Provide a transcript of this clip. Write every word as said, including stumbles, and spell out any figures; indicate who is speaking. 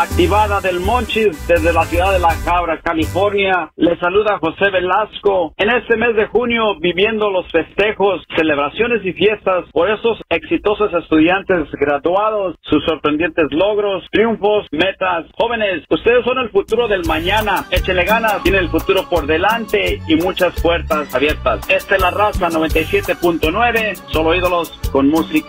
Speaker 1: activada del Monchis desde la ciudad de La Cabra, California. Les saluda José Velasco. En este mes de junio, viviendo los festejos, celebraciones y fiestas por esos exitosos estudiantes graduados, sus sorprendentes logros, triunfos, metas. Jóvenes, ustedes son el futuro del mañana. Échenle ganas, tienen el futuro por delante y muchas puertas abiertas. Esta es La Raza noventa y siete punto nueve, solo ídolos con música.